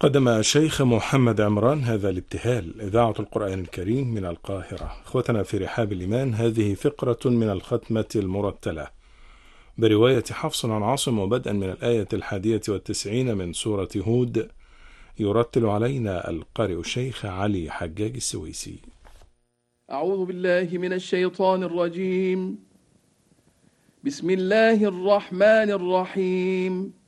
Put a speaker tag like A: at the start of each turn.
A: قدم الشيخ محمد عمران هذا الابتهال إذاعة القرآن الكريم من القاهرة. إخوتنا في رحاب الإيمان، هذه فقرة من الختمة المرتلة برواية حفص عن عاصم، وبدءا من الآية 91 من سورة هود. يرتل علينا القارئ الشيخ علي حجاج السويسي.
B: أعوذ بالله من الشيطان الرجيم. بسم الله الرحمن الرحيم.